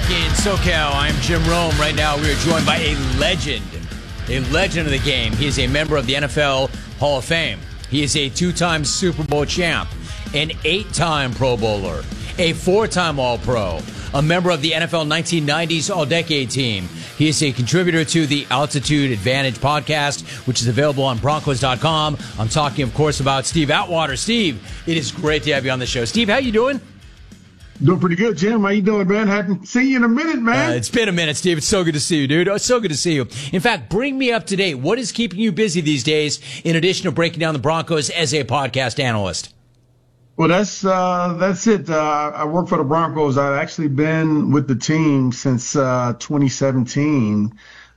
back in SoCal. I'm Jim Rome. Right now, we are joined by a legend of the game. He is a member of the NFL Hall of Fame. He is a two-time Super Bowl champ, an 8-time Pro Bowler, a 4-time All-Pro, a member of the NFL 1990s All-Decade team. He is a contributor to the Altitude Advantage podcast, which is available on Broncos.com. I'm talking, of course, about Steve Atwater. Steve, it is great to have you on the show. Steve, how you doing? Doing pretty good, Jim. How you doing, man? Haven't seen you in a minute, man. It's been a minute, Steve. It's so good to see you, dude. It's so good to see you. In fact, bring me up to date. What is keeping you busy these days, in addition to breaking down the Broncos as a podcast analyst? Well, that's it. I work for the Broncos. I've actually been with the team since 2017,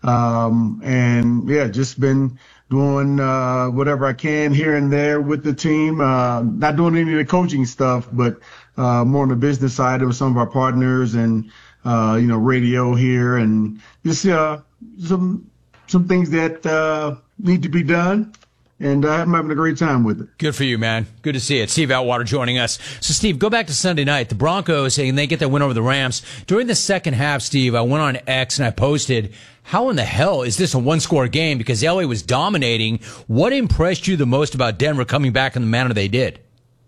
and yeah, just been doing whatever I can here and there with the team. Not doing any of the coaching stuff, but more on the business side with some of our partners and radio here and just some things that need to be done. And I'm having a great time with it. Good for you, man. Good to see it. Steve Atwater joining us. So, Steve, go back to Sunday night. The Broncos, and they get that win over the Rams. During the second half, Steve, I went on X and I posted, how in the hell is this a one-score game? Because LA was dominating. What impressed you the most about Denver coming back in the manner they did?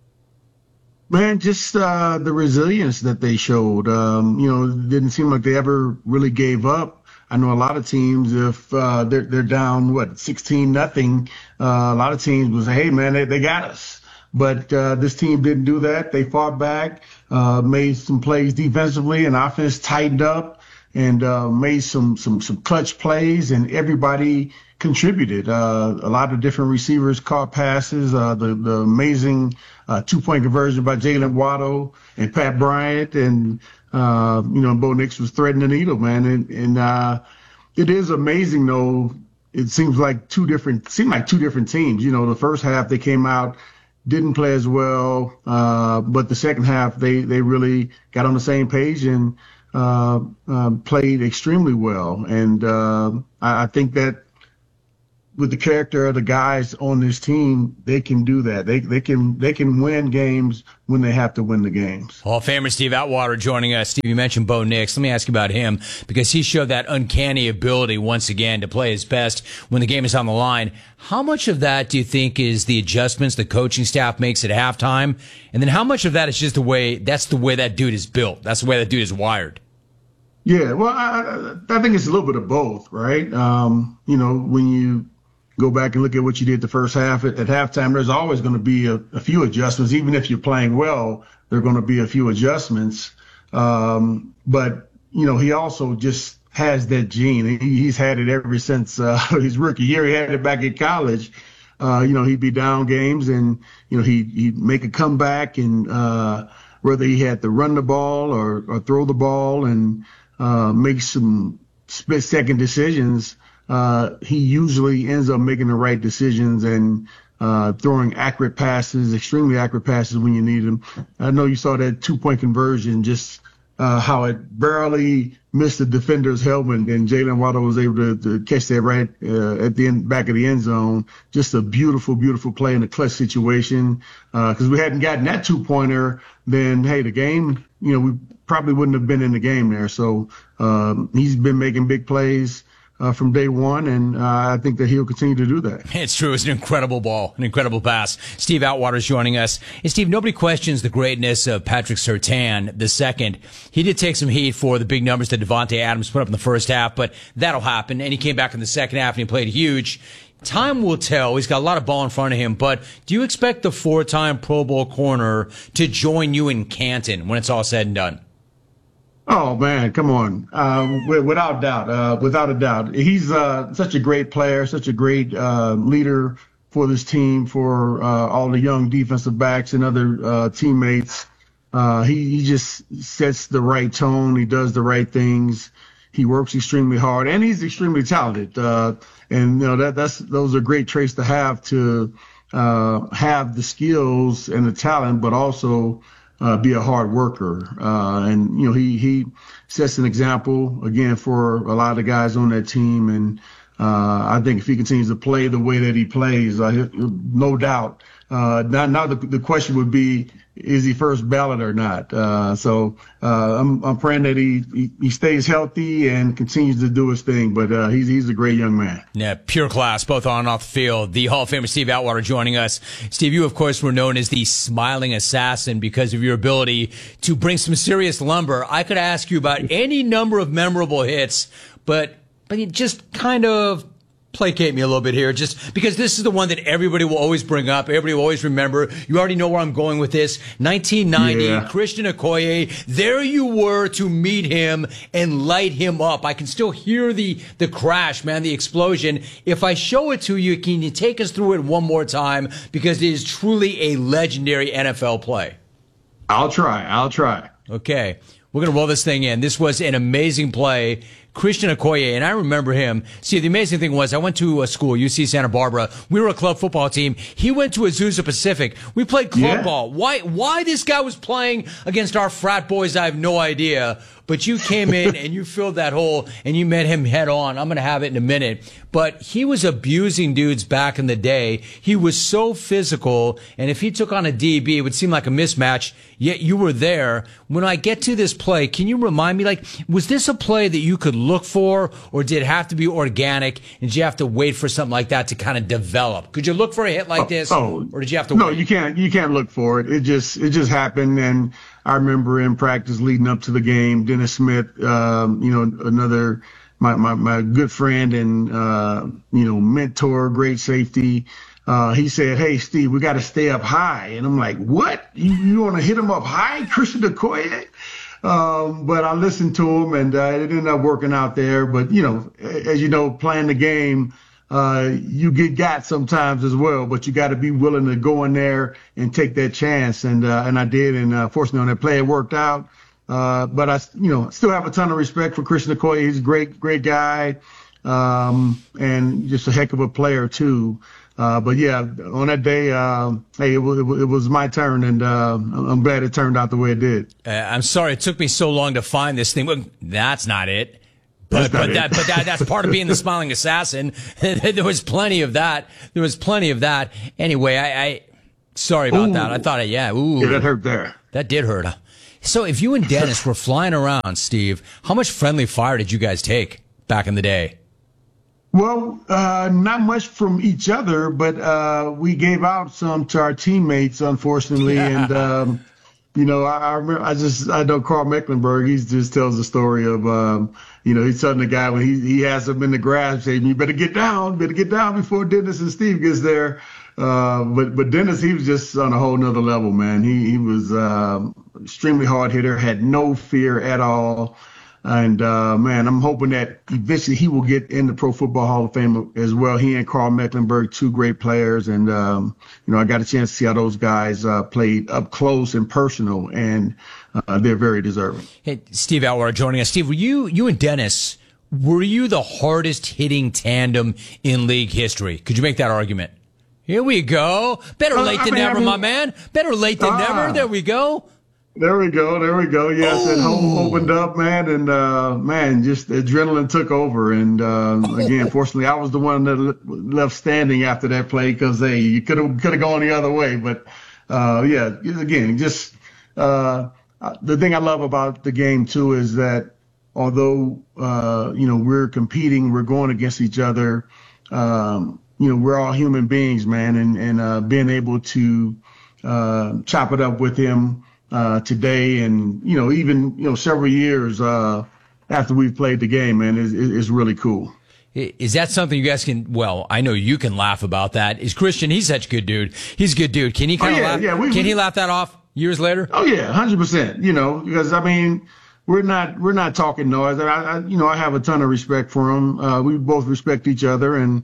Man, just the resilience that they showed. It didn't seem like they ever really gave up. I know a lot of teams, if they're down, 16-0, a lot of teams will say, hey, man, they got us. But this team didn't do that. They fought back, made some plays defensively, and offense tightened up and made some clutch plays, and everybody contributed. A lot of different receivers caught passes, the amazing two-point conversion by Jalen Waddle and Pat Bryant, and Bo Nix was threading the needle, man. And it is amazing, though. It seemed like two different teams. The first half they came out, didn't play as well, but the second half they really got on the same page and played extremely well. And I think that with the character of the guys on this team, they can do that. They can win games when they have to win the games. Hall of Famer Steve Atwater joining us. Steve, you mentioned Bo Nix. Let me ask you about him, because he showed that uncanny ability once again to play his best when the game is on the line. How much of that do you think is the adjustments the coaching staff makes at halftime? And then how much of that is just the way that dude is built? That's the way that dude is wired. Yeah, well, I think it's a little bit of both, right? When you go back and look at what you did the first half at halftime, there's always going to be a few adjustments. Even if you're playing well, there are going to be a few adjustments. But he also just has that gene. He's had it ever since his rookie year. He had it back in college. He'd be down games and, he'd make a comeback, and whether he had to run the ball or throw the ball and make some split-second decisions, he usually ends up making the right decisions and throwing accurate passes, extremely accurate passes when you need them. I know you saw that two-point conversion, just how it barely missed the defender's helmet, and Jalen Waddle was able to catch that right at the end, back of the end zone. Just a beautiful, beautiful play in a clutch situation. Because we hadn't gotten that two-pointer, then, hey, the game, we probably wouldn't have been in the game there. So he's been making big plays from day one, and I think that he'll continue to do that. It's true. It's an incredible ball, an incredible pass. Steve Atwater is joining us. And Steve, nobody questions the greatness of Patrick Surtain II. He did take some heat for the big numbers that Devontae Adams put up in the first half, but that'll happen. And he came back in the second half and he played huge. Time will tell. He's got a lot of ball in front of him, but do you expect the 4-time Pro Bowl corner to join you in Canton when it's all said and done? Oh, man, come on. Without a doubt. He's such a great player, such a great leader for this team, for all the young defensive backs and other teammates. He just sets the right tone. He does the right things. He works extremely hard, and he's extremely talented. And those are great traits to have have the skills and the talent, but also be a hard worker. And he sets an example again for a lot of the guys on that team. And I think if he continues to play the way that he plays, no doubt Now the question would be, is he first ballot or not? I'm praying that he stays healthy and continues to do his thing. But he's a great young man. Yeah, pure class, both on and off the field. The Hall of Famer Steve Atwater joining us. Steve, you of course were known as the smiling assassin because of your ability to bring some serious lumber. I could ask you about any number of memorable hits, but you just kind of placate me a little bit here, just because this is the one that everybody will always bring up. Everybody will always remember. You already know where I'm going with this. 1990, yeah. Christian Okoye. There you were to meet him and light him up. I can still hear the crash, man, the explosion. If I show it to you, can you take us through it one more time? Because it is truly a legendary NFL play. I'll try. Okay. We're going to roll this thing in. This was an amazing play. Christian Okoye, and I remember him. See, the amazing thing was I went to a school, UC Santa Barbara. We were a club football team. He went to Azusa Pacific. We played club ball. Why this guy was playing against our frat boys, I have no idea. But you came in and you filled that hole and you met him head on. I'm going to have it in a minute. But he was abusing dudes back in the day. He was so physical. And if he took on a DB, it would seem like a mismatch. Yet you were there. When I get to this play, can you remind me, was this a play that you could look for, or did it have to be organic? And did you have to wait for something like that to kind of develop? Could you look for a hit like this, or did you have to wait? No, you can't look for it. It just happened. And I remember in practice leading up to the game, Dennis Smith, another, my good friend and, mentor, great safety. He said, "Hey, Steve, we got to stay up high." And I'm like, "What? You want to hit him up high, Christian Okoye?" But I listened to him, and it ended up working out there. But, as you know, playing the game, you get got sometimes as well, but you got to be willing to go in there and take that chance. And I did. And fortunately on that play, it worked out. But I, still have a ton of respect for Christian Okoye. He's a great guy. And just a heck of a player too. But yeah, on that day, hey, it was my turn, and I'm glad it turned out the way it did. I'm sorry it took me so long to find this thing. Well, that's not it. But that's part of being the smiling assassin. There was plenty of that. Anyway, I sorry about that. I thought, yeah, that hurt there. That did hurt. So if you and Dennis were flying around, Steve, how much friendly fire did you guys take back in the day? Well, not much from each other, but we gave out some to our teammates, unfortunately. Yeah. And I remember, I know Carl Mecklenburg. He just tells the story of, he's telling the guy when he has him in the grass, saying, "You better get down before Dennis and Steve gets there." But Dennis, he was just on a whole nother level, man. He was extremely hard hitter, had no fear at all. And, man, I'm hoping that eventually he will get in the Pro Football Hall of Fame as well. He and Carl Mecklenburg, two great players. And, I got a chance to see how those guys played up close and personal, and they're very deserving. Hey, Steve Atwater joining us. Steve, were you and Dennis, were you the hardest hitting tandem in league history? Could you make that argument? Here we go. Better late than never, my man. Better late than never. There we go. There we go. Yes, that home opened up, man, and just adrenaline took over. And again, fortunately, I was the one that left standing after that play because you could have gone the other way. But again, just the thing I love about the game too is that although we're competing, we're going against each other. We're all human beings, man, and being able to chop it up with him today, and even several years after we've played the game, man, is really cool. Is that something you guys can? Well, I know you can laugh about that. Is Christian? He's such a good dude. He's a good dude. Can he kind of laugh? Yeah, can he laugh that off years later? Oh yeah, 100%. Because I mean, we're not talking noise. I have a ton of respect for him. We both respect each other, and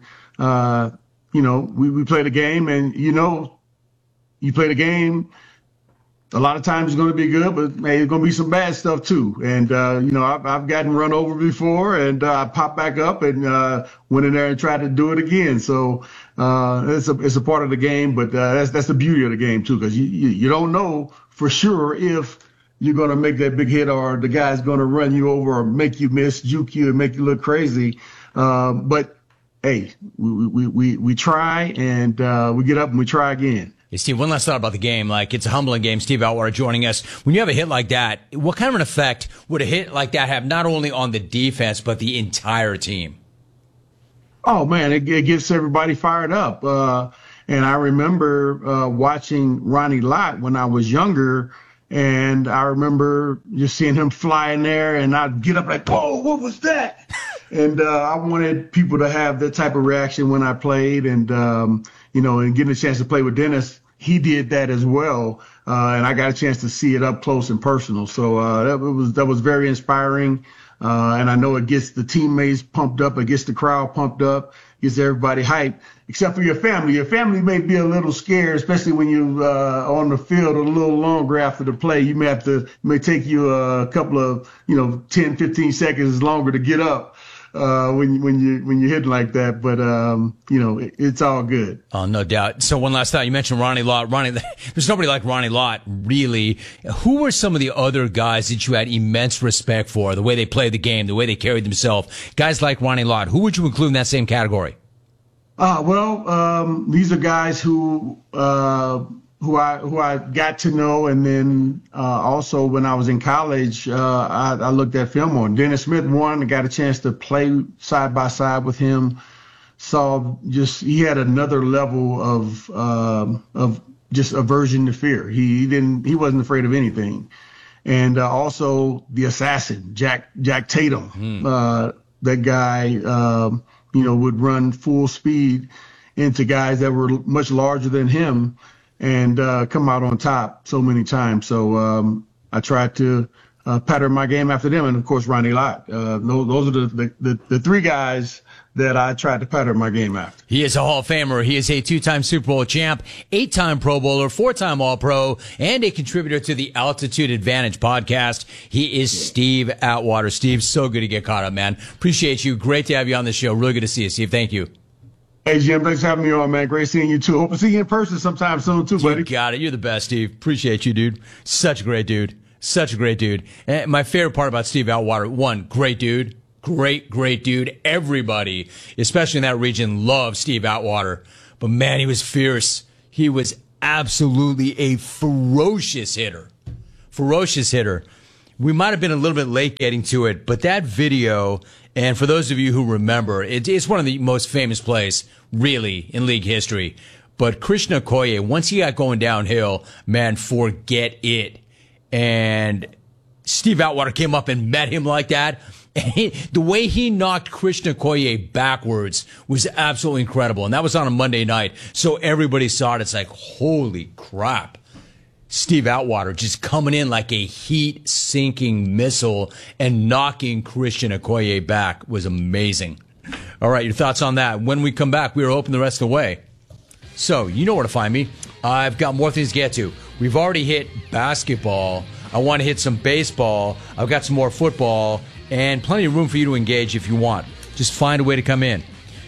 we play the game, and you play the game. A lot of times it's going to be good, but there's going to be some bad stuff too. And, I've gotten run over before, and I popped back up and went in there and tried to do it again. So it's a part of the game, but that's the beauty of the game too, because you don't know for sure if you're going to make that big hit or the guy's going to run you over or make you miss, juke you, and make you look crazy. But hey, we try, and we get up and we try again. Hey, Steve, one last thought about the game. Like, it's a humbling game. Steve Atwater joining us. When you have a hit like that, what kind of an effect would a hit like that have not only on the defense, but the entire team? Oh, man, it gets everybody fired up. And I remember watching Ronnie Lott when I was younger, and I remember just seeing him fly in there, and I'd get up like, whoa, what was that? And I wanted people to have that type of reaction when I played, and and getting a chance to play with Dennis, he did that as well, and I got a chance to see it up close and personal. So that was very inspiring, and I know it gets the teammates pumped up, it gets the crowd pumped up, gets everybody hyped, except for your family. Your family may be a little scared, especially when you're on the field a little longer after the play. You may take you a couple of 10, 15 seconds longer to get up. When you're hitting like that, but it's all good. Oh, no doubt. So one last thought. You mentioned Ronnie Lott. There's nobody like Ronnie Lott, really. Who were some of the other guys that you had immense respect for? The way they played the game, the way they carried themselves. Guys like Ronnie Lott. Who would you include in that same category? These are guys who I got to know, and then also when I was in college, I looked at film on Dennis Smith. I got a chance to play side by side with him. He had another level of just aversion to fear. He wasn't afraid of anything. And also the assassin, Jack Tatum. That guy, would run full speed into guys that were much larger than him and come out on top so many times. So I tried to pattern my game after them, and of course Ronnie Lott. Those are the three guys that I tried to pattern my game after. He is a Hall of Famer. He is a 2-time Super Bowl champ, 8-time Pro Bowler, 4-time All-Pro, and a contributor to the Altitude Advantage podcast. He is Steve Atwater. Steve, so good to get caught up, man. Appreciate you. Great to have you on the show. Really good to see you, Steve. Thank you. Hey, Jim, thanks for having me on, man. Great seeing you, too. Hope to see you in person sometime soon, too, buddy. You got it. You're the best, Steve. Appreciate you, dude. Such a great dude. Such a great dude. And my favorite part about Steve Atwater, one, great dude. Great dude. Everybody, especially in that region, loves Steve Atwater. But, man, he was fierce. He was absolutely a ferocious hitter. Ferocious hitter. We might have been a little bit late getting to it, but that video, and for those of you who remember, it's one of the most famous plays, really, in league history. But Christian Okoye, once he got going downhill, man, forget it. And Steve Atwater came up and met him like that. And the way he knocked Christian Okoye backwards was absolutely incredible. And that was on a Monday night. So everybody saw it. It's like, holy crap. Steve Atwater just coming in like a heat-sinking missile and knocking Christian Okoye back was amazing. All right, your thoughts on that. When we come back, we are open the rest of the way. So, you know where to find me. I've got more things to get to. We've already hit basketball. I want to hit some baseball. I've got some more football and plenty of room for you to engage if you want. Just find a way to come in.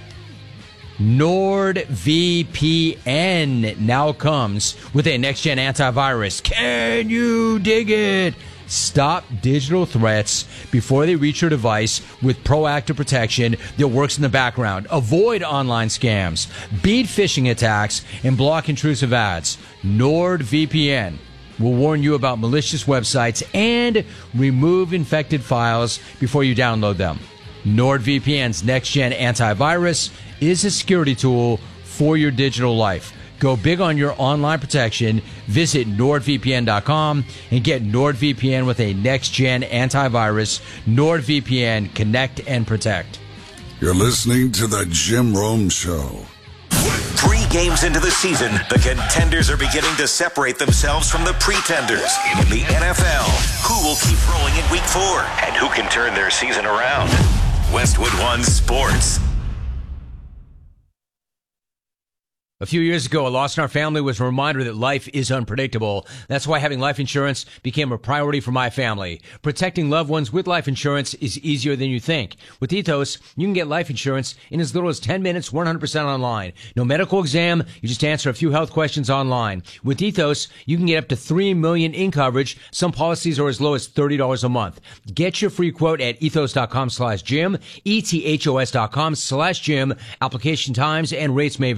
NordVPN now comes with a next-gen antivirus. Can you dig it? Stop digital threats before they reach your device with proactive protection that works in the background. Avoid online scams, beat phishing attacks, and block intrusive ads. NordVPN will warn you about malicious websites and remove infected files before you download them. NordVPN's next-gen antivirus is a security tool for your digital life. Go big on your online protection. Visit NordVPN.com and get NordVPN with a next-gen antivirus. NordVPN, connect and protect. You're listening to The Jim Rome Show. 3 games into the season, the contenders are beginning to separate themselves from the pretenders. In the NFL, who will keep rolling in week 4 and who can turn their season around? Westwood One Sports. A few years ago, a loss in our family was a reminder that life is unpredictable. That's why having life insurance became a priority for my family. Protecting loved ones with life insurance is easier than you think. With Ethos, you can get life insurance in as little as 10 minutes, 100% online. No medical exam, you just answer a few health questions online. With Ethos, you can get up to $3 million in coverage. Some policies are as low as $30 a month. Get your free quote at ethos.com/Jim, ethos.com/Jim. Application times and rates may vary.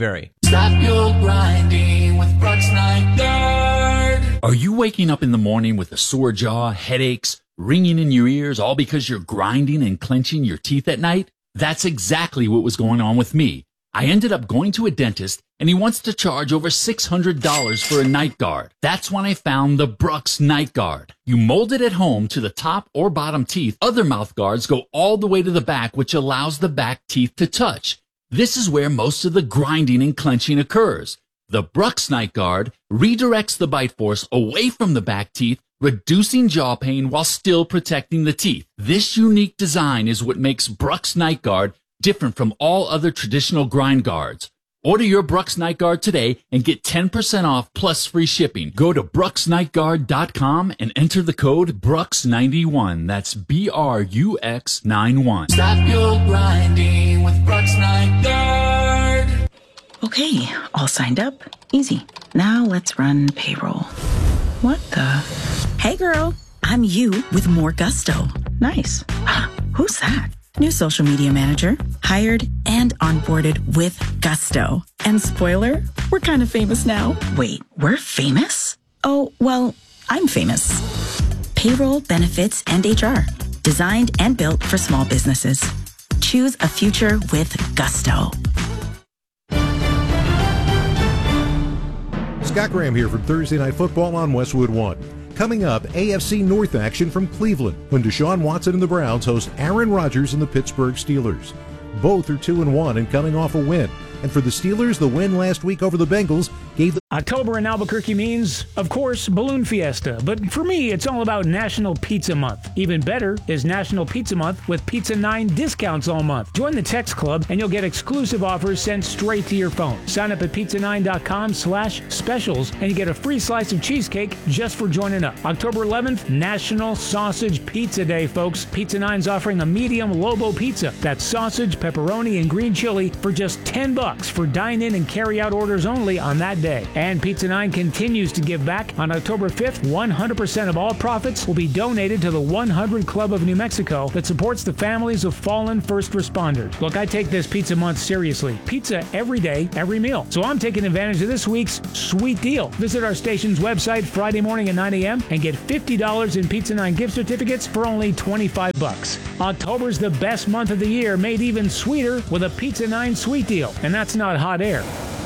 Stop your grinding with Brooks Night Guard. Are you waking up in the morning with a sore jaw, headaches, ringing in your ears, all because you're grinding and clenching your teeth at night? That's exactly what was going on with me. I ended up going to a dentist, and he wants to charge over $600 for a night guard. That's when I found the Brooks Night Guard. You mold it at home to the top or bottom teeth. Other mouth guards go all the way to the back, which allows the back teeth to touch. This is where most of the grinding and clenching occurs. The Brooks Night Guard redirects the bite force away from the back teeth, reducing jaw pain while still protecting the teeth. This unique design is what makes Brooks Night Guard different from all other traditional grind guards. Order your Brooks Night Guard today and get 10% off plus free shipping. Go to brooksnightguard.com and enter the code BROOKS91. That's BRUX91. Stop your grinding with Brooks Night Guard. Okay, all signed up. Easy. Now let's run payroll. What the? Hey girl, I'm you with more gusto. Nice. Who's that? New social media manager, hired and onboarded with gusto. And spoiler, we're kind of famous now. Wait, we're famous? Oh, well, I'm famous. Payroll, benefits, and HR. Designed and built for small businesses. Choose a future with gusto. Scott Graham here from Thursday Night Football on Westwood One. Coming up, AFC North action from Cleveland when Deshaun Watson and the Browns host Aaron Rodgers and the Pittsburgh Steelers. Both are 2-1 and coming off a win. And for the Steelers, the win last week over the Bengals gave the... October in Albuquerque means, of course, Balloon Fiesta. But for me, it's all about National Pizza Month. Even better is National Pizza Month with Pizza 9 discounts all month. Join the text club and you'll get exclusive offers sent straight to your phone. Sign up at pizza9.com/specials and you get a free slice of cheesecake just for joining up. October 11th, National Sausage Pizza Day, folks. Pizza 9's offering a medium Lobo pizza. That's sausage, pepperoni, and green chili for just $10 for dine-in and carry-out orders only on that day. And Pizza 9 continues to give back. On October 5th, 100% of all profits will be donated to the 100 Club of New Mexico that supports the families of fallen first responders. Look, I take this Pizza Month seriously. Pizza every day, every meal. So I'm taking advantage of this week's sweet deal. Visit our station's website Friday morning at 9 a.m. and get $50 in Pizza 9 gift certificates for only $25. October's the best month of the year, made even sweeter with a Pizza 9 sweet deal. And that's not hot air.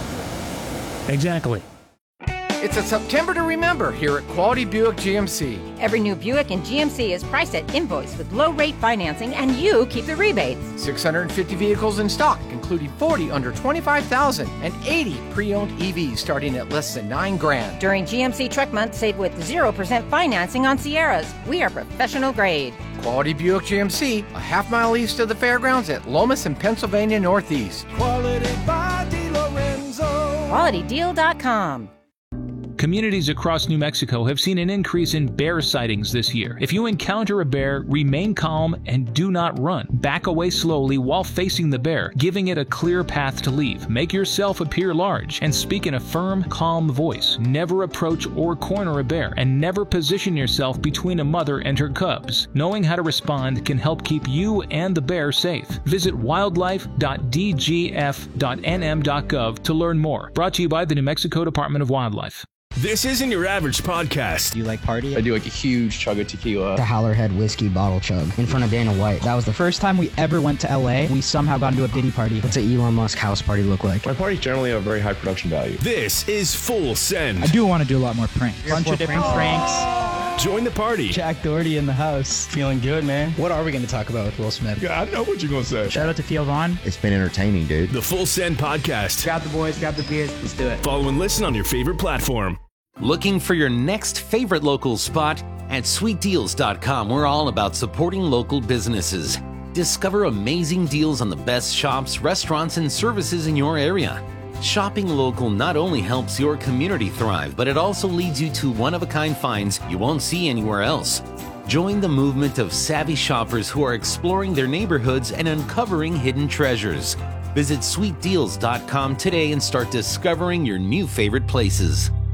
Exactly. It's a September to remember here at Quality Buick GMC. Every new Buick in GMC is priced at invoice with low-rate financing, and you keep the rebates. 650 vehicles in stock, including 40 under $25,000 and 80 pre-owned EVs starting at less than $9,000. During GMC Truck Month, save with 0% financing on Sierras. We are professional grade. Quality Buick GMC, a half-mile east of the fairgrounds at Lomas and Pennsylvania Northeast. Quality by DiLorenzo. QualityDeal.com. Communities across New Mexico have seen an increase in bear sightings this year. If you encounter a bear, remain calm and do not run. Back away slowly while facing the bear, giving it a clear path to leave. Make yourself appear large and speak in a firm, calm voice. Never approach or corner a bear, and never position yourself between a mother and her cubs. Knowing how to respond can help keep you and the bear safe. Visit wildlife.dgf.nm.gov to learn more. Brought to you by the New Mexico Department of Wildlife. This isn't your average podcast. Do you like party? I do like a huge chug of tequila. The Howlerhead whiskey bottle chug in front of Dana White. That was the first time we ever went to LA. We somehow got into a Diddy party. What's an Elon Musk house party look like? My parties generally have very high production value. This is Full Send. I do want to do a lot more pranks. Bunch of different pranks. Join the party. Jack Doherty in the house. Feeling good, man. What are we going to talk about with Will Smith? Yeah, I know what you're going to say. Shout out to Theo Vaughn. It's been entertaining, dude. The Full Send podcast. Grab the boys, grab the beers. Let's do it. Follow and listen on your favorite platform. Looking for your next favorite local spot? At sweetdeals.com, we're all about supporting local businesses. Discover amazing deals on the best shops, restaurants, and services in your area. Shopping local not only helps your community thrive, but it also leads you to one-of-a-kind finds you won't see anywhere else. Join the movement of savvy shoppers who are exploring their neighborhoods and uncovering hidden treasures. Visit sweetdeals.com today and start discovering your new favorite places.